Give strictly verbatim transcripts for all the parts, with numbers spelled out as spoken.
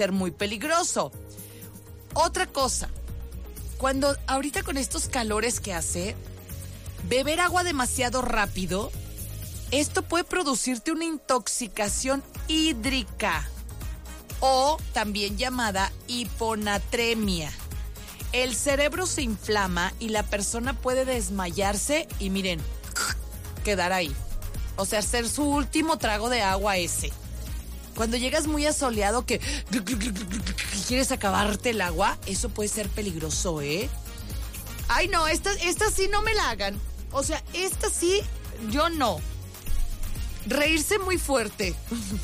ser muy peligroso. Otra cosa, cuando ahorita con estos calores que hace, beber agua demasiado rápido, esto puede producirte una intoxicación hídrica o también llamada hiponatremia. El cerebro se inflama y la persona puede desmayarse y miren, quedar ahí. O sea, hacer su último trago de agua ese. Cuando llegas muy asoleado que quieres acabarte el agua, eso puede ser peligroso, ¿eh? Ay, no, esta, esta sí no me la hagan. O sea, esta sí, yo no. Reírse muy fuerte.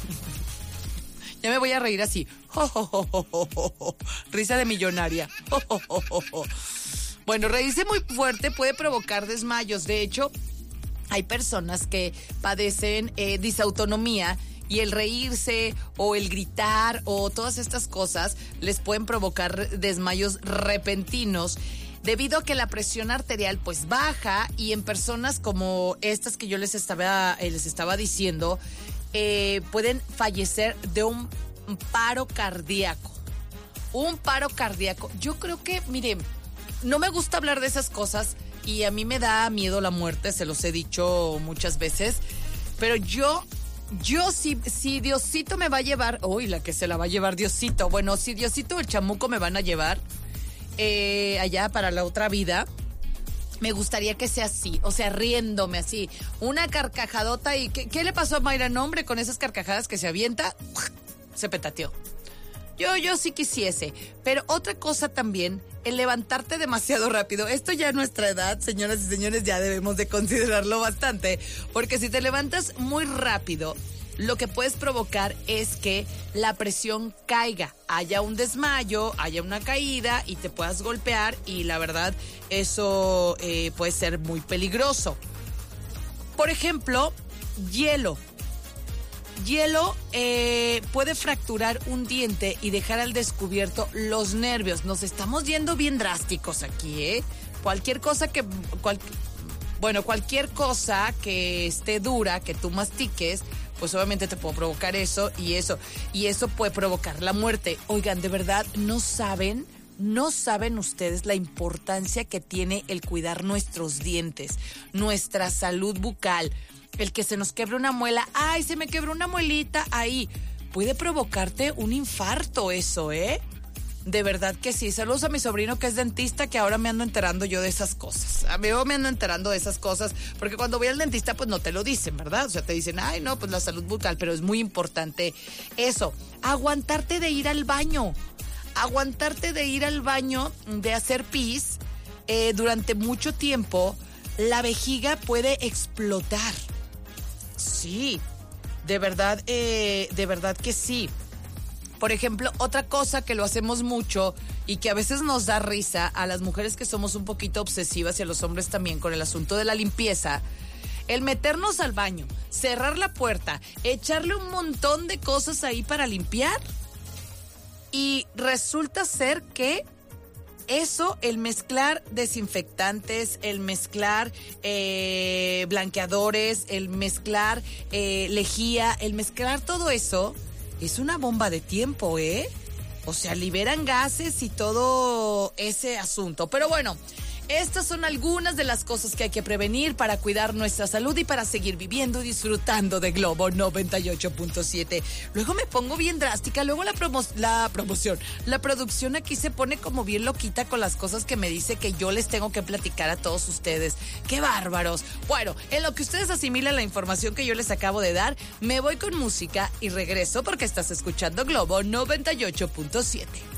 Ya me voy a reír así. Risa de millonaria. Bueno, reírse muy fuerte puede provocar desmayos. De hecho, hay personas que padecen eh, disautonomía y el reírse o el gritar o todas estas cosas les pueden provocar desmayos repentinos debido a que la presión arterial pues baja y en personas como estas que yo les estaba, eh, les estaba diciendo, eh, pueden fallecer de un paro cardíaco. Un paro cardíaco. Yo creo que, miren, no me gusta hablar de esas cosas y a mí me da miedo la muerte, se los he dicho muchas veces, pero yo, yo si, si Diosito me va a llevar, uy, la que se la va a llevar Diosito, bueno, si Diosito o el chamuco me van a llevar eh, allá para la otra vida, me gustaría que sea así, o sea, riéndome así, una carcajadota y, ¿qué, qué le pasó a Mayra? No, hombre, con esas carcajadas que se avienta, se petateó. Yo, yo sí quisiese, pero otra cosa también, el levantarte demasiado rápido. Esto ya a nuestra edad, señoras y señores, ya debemos de considerarlo bastante, porque si te levantas muy rápido, lo que puedes provocar es que la presión caiga, haya un desmayo, haya una caída y te puedas golpear y la verdad, eso eh, puede ser muy peligroso. Por ejemplo, hielo. Hielo eh, puede fracturar un diente y dejar al descubierto los nervios. Nos estamos yendo bien drásticos aquí, ¿eh? Cualquier cosa que... Cual, bueno, cualquier cosa que esté dura, que tú mastiques, pues obviamente te puede provocar eso y eso. Y eso puede provocar la muerte. Oigan, de verdad, no saben... No saben ustedes la importancia que tiene el cuidar nuestros dientes, nuestra salud bucal. El que se nos quebre una muela, ay, se me quebró una muelita ahí. Puede provocarte un infarto eso, ¿eh? De verdad que sí. Saludos a mi sobrino que es dentista, que ahora me ando enterando yo de esas cosas. A mí me ando enterando de esas cosas, porque cuando voy al dentista, pues no te lo dicen, ¿verdad? O sea, te dicen, ay, no, pues la salud bucal, pero es muy importante eso. Aguantarte de ir al baño. Aguantarte de ir al baño, de hacer pis, eh, durante mucho tiempo, la vejiga puede explotar. Sí, de verdad, eh, de verdad que sí. Por ejemplo, otra cosa que lo hacemos mucho y que a veces nos da risa a las mujeres que somos un poquito obsesivas y a los hombres también con el asunto de la limpieza, el meternos al baño, cerrar la puerta, echarle un montón de cosas ahí para limpiar y resulta ser que eso, el mezclar desinfectantes, el mezclar eh, blanqueadores, el mezclar eh, lejía, el mezclar todo eso, es una bomba de tiempo, ¿eh? O sea, liberan gases y todo ese asunto. Pero bueno, estas son algunas de las cosas que hay que prevenir para cuidar nuestra salud y para seguir viviendo y disfrutando de Globo noventa y ocho punto siete. Luego me pongo bien drástica, luego la, promo la promoción, la producción aquí se pone como bien loquita con las cosas que me dice que yo les tengo que platicar a todos ustedes. ¡Qué bárbaros! Bueno, en lo que ustedes asimilan la información que yo les acabo de dar, me voy con música y regreso porque estás escuchando Globo noventa y ocho punto siete.